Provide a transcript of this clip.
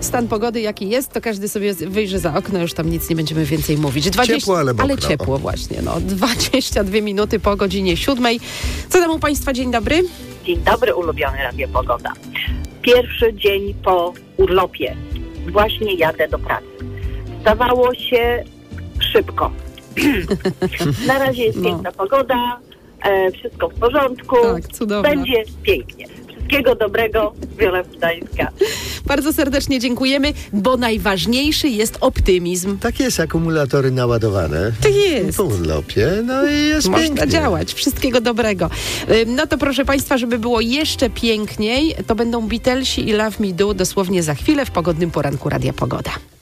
stan pogody jaki jest, to każdy sobie wyjrzy za okno, już tam nic nie będziemy więcej mówić. Ciepło, ale mokro. Ale ciepło właśnie, 22 minuty po godzinie 7. Co tam u Państwa? Dzień dobry. Dzień dobry, ulubiony Radio Pogoda. Pierwszy dzień po urlopie. Właśnie jadę do pracy. Stawało się szybko. Na razie jest piękna pogoda, wszystko w porządku. Tak, cudownie. Będzie pięknie. Wszystkiego dobrego, Wiola Gdańska. Bardzo serdecznie dziękujemy, bo najważniejszy jest optymizm. Tak jest, akumulatory naładowane. Tak jest. Po urlopie, no i jest Można pięknie. działać. Wszystkiego dobrego. No to proszę Państwa, żeby było jeszcze piękniej, to będą Beatlesi i Love Me Do dosłownie za chwilę w pogodnym poranku Radia Pogoda.